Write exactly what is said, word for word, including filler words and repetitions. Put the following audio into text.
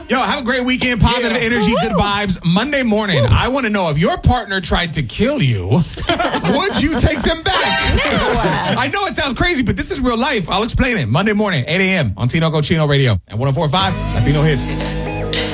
Yo, have a great weekend. Positive yeah. energy, good vibes. Monday morning, Woo. I want to know if your partner tried to kill you, would you take them back? No. I know it sounds crazy, but this is real life. I'll explain it. Monday morning, eight a.m. on Tino Cochino Radio at one oh four point five Latino Hits.